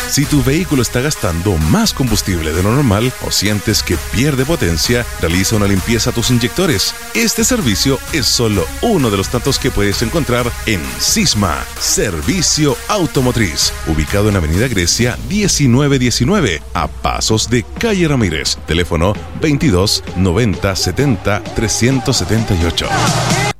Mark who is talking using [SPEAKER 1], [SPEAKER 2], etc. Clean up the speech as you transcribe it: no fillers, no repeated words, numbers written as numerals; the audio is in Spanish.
[SPEAKER 1] Si tu vehículo está gastando más combustible de lo normal o sientes que pierde potencia, realiza una limpieza a tus inyectores. Este servicio es solo uno de los tantos que puedes encontrar en Sisma, Servicio Automotriz, ubicado en Avenida Grecia 1919, a pasos de Calle Ramírez. Teléfono 22 90 70 378.